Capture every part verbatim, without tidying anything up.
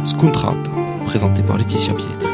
Scontrata, présenté par Laetitia Pietri.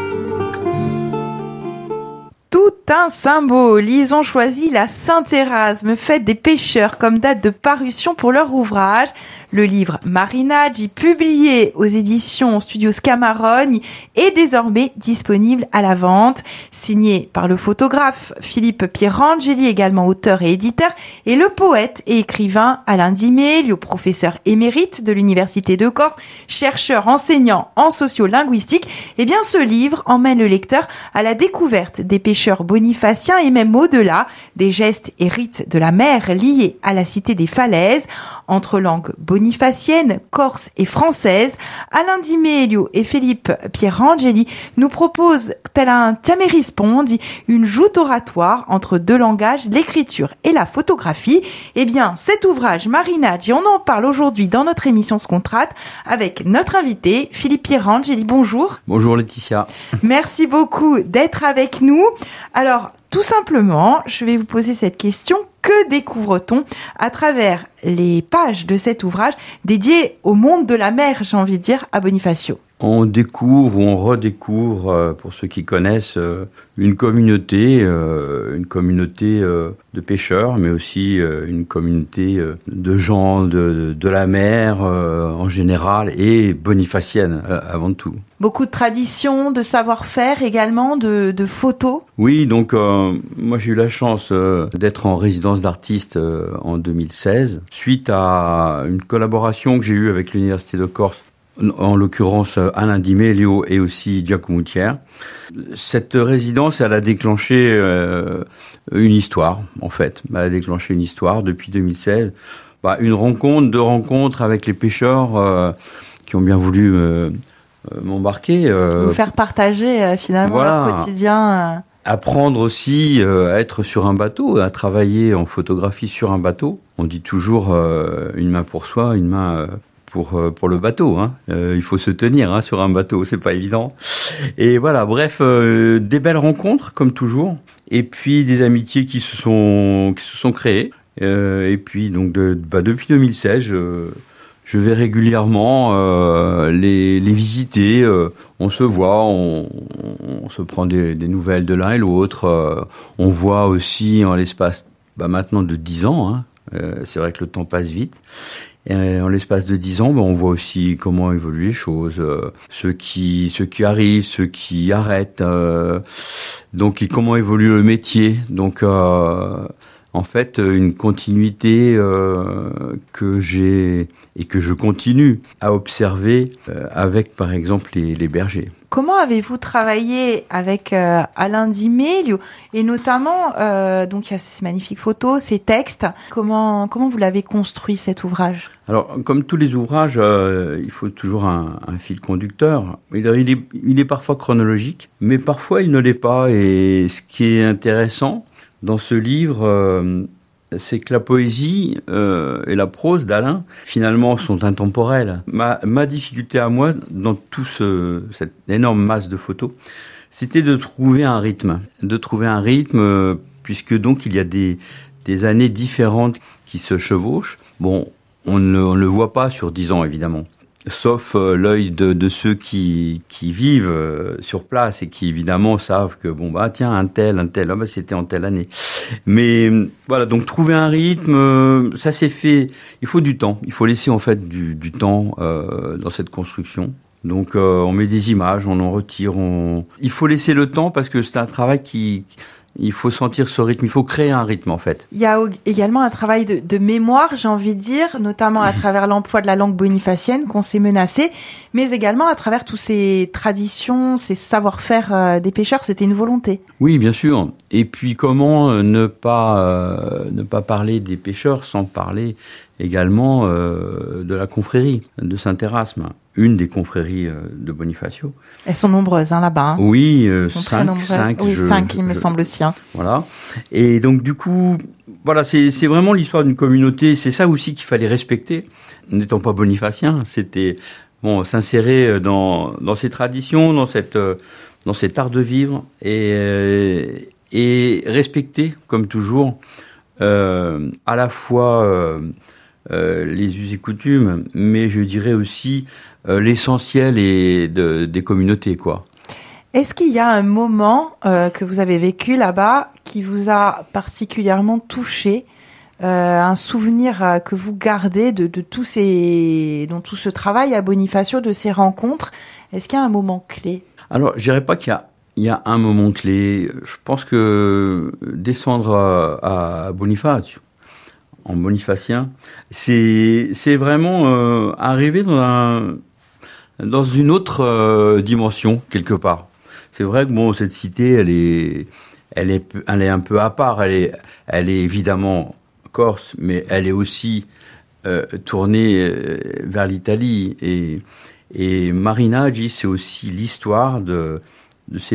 Tout un symbole, ils ont choisi la Saint-Érasme, fête des pêcheurs, comme date de parution pour leur ouvrage. Le livre Marinaggi, publié aux éditions Studio Scamarone, est désormais disponible à la vente. Signé par le photographe Philippe Pierangeli, également auteur et éditeur, et le poète et écrivain Alain Di Meglio, professeur émérite de l'Université de Corse, chercheur enseignant en sociolinguistique. Eh bien, ce livre emmène le lecteur à la découverte des pêcheurs bonifaciens et même au-delà des gestes et rites de la mer liés à la cité des falaises. Entre langues bonifaciennes, corse et française, Alain Di Meglio et Philippe Pierangeli nous proposent, tel un Tiamérispondi, une joute oratoire entre deux langages, l'écriture et la photographie. Eh bien, cet ouvrage Marinaggi, on en parle aujourd'hui dans notre émission Scontrata avec notre invité, Philippe Pierangeli. Bonjour. Bonjour Laetitia. Merci beaucoup d'être avec nous. Alors, tout simplement, je vais vous poser cette question. Que découvre-t-on à travers les pages de cet ouvrage dédié au monde de la mer, j'ai envie de dire, à Bonifacio? On découvre ou on redécouvre, pour ceux qui connaissent, une communauté, une communauté de pêcheurs, mais aussi une communauté de gens de, de la mer en général et bonifacienne avant tout. Beaucoup de traditions, de savoir-faire également, de, de photos. Oui, donc euh, moi j'ai eu la chance euh, d'être en résidence d'artiste euh, en deux mille seize, suite à une collaboration que j'ai eue avec l'Université de Corse, en l'occurrence Alain Di Meglio et aussi Giacomo Thiers. Cette résidence, elle a déclenché euh, une histoire, en fait. Elle a déclenché une histoire depuis deux mille seize. Bah, une rencontre, deux rencontres avec les pêcheurs euh, qui ont bien voulu euh, euh, m'embarquer. Euh, Vous faire partager euh, finalement voilà. leur quotidien. Euh... Apprendre aussi euh, à être sur un bateau, à travailler en photographie sur un bateau. On dit toujours euh, une main pour soi, une main... Euh, pour pour le bateau, hein. Euh, il faut se tenir hein, sur un bateau, c'est pas évident. Et voilà, bref, euh, des belles rencontres comme toujours, et puis des amitiés qui se sont qui se sont créées. Euh, et puis donc de, bah, depuis deux mille seize, je, je vais régulièrement euh, les les visiter. Euh, on se voit, on, on se prend des, des nouvelles de l'un et l'autre. Euh, on voit aussi en l'espace bah, maintenant de dix ans. Hein, euh, c'est vrai que le temps passe vite. Et en l'espace de dix ans, ben, on voit aussi comment évoluent les choses, euh, ceux qui, ceux qui arrivent, ceux qui arrêtent, euh, donc et comment évolue le métier. Donc, euh, en fait, une continuité euh, que j'ai et que je continue à observer euh, avec, par exemple, les, les bergers. Comment avez-vous travaillé avec euh, Alain Di Meglio et notamment euh, donc il y a ces magnifiques photos, ces textes. Comment comment vous l'avez construit cet ouvrage? Alors comme tous les ouvrages, euh, il faut toujours un, un fil conducteur. Il, il est il est parfois chronologique, mais parfois il ne l'est pas. Et ce qui est intéressant dans ce livre, euh, c'est que la poésie euh, et la prose d'Alain, finalement, sont intemporelles. Ma, ma difficulté à moi, dans tout ce, cette énorme masse de photos, c'était de trouver un rythme. De trouver un rythme, euh, puisque donc il y a des, des années différentes qui se chevauchent. Bon, on ne on le voit pas sur dix ans, évidemment. Sauf euh, l'œil de, de ceux qui, qui vivent euh, sur place et qui évidemment savent que bon bah tiens un tel un tel ah bah c'était en telle année. Mais voilà, donc trouver un rythme, euh, ça s'est fait. Il faut du temps. Il faut laisser en fait du, du temps euh, dans cette construction. Donc euh, on met des images, on en retire. On... Il faut laisser le temps parce que c'est un travail qui il faut sentir ce rythme, il faut créer un rythme en fait. Il y a également un travail de, de mémoire, j'ai envie de dire, notamment à travers l'emploi de la langue bonifacienne qu'on s'est menacé, mais également à travers toutes ces traditions, ces savoir-faire euh, des pêcheurs, c'était une volonté. Oui, bien sûr. Et puis comment ne pas euh, ne pas parler des pêcheurs sans parler également euh, de la confrérie de Saint-Érasme, une des confréries euh, de Bonifacio. Elles sont nombreuses hein, là-bas. Hein. Oui, euh, Elles sont cinq, très nombreuses. cinq, oui, je, cinq, je, il me je, semble aussi. Hein. Voilà. Et donc du coup, voilà, c'est c'est vraiment l'histoire d'une communauté. C'est ça aussi qu'il fallait respecter, n'étant pas bonifacien. C'était bon s'insérer dans dans ces traditions, dans cette dans cet art de vivre et et respecter, comme toujours, euh, à la fois euh, euh, les us et coutumes, mais je dirais aussi euh, l'essentiel et de, des communautés, quoi. Est-ce qu'il y a un moment euh, que vous avez vécu là-bas qui vous a particulièrement touché, euh, un souvenir euh, que vous gardez de, de tous ces, dans tout ce travail à Bonifacio, de ces rencontres? Est-ce qu'il y a un moment clé? Alors, je dirais pas qu'il y a, il y a un moment clé. Je pense que descendre à, à Bonifacio, en bonifacien, c'est, c'est vraiment euh, arriver dans un, dans une autre euh, dimension quelque part. C'est vrai que bon, cette cité, elle est, elle est, elle est un peu à part. Elle est, elle est évidemment corse, mais elle est aussi euh, tournée euh, vers l'Italie. Et, et Marinaggi, c'est aussi l'histoire de, de ces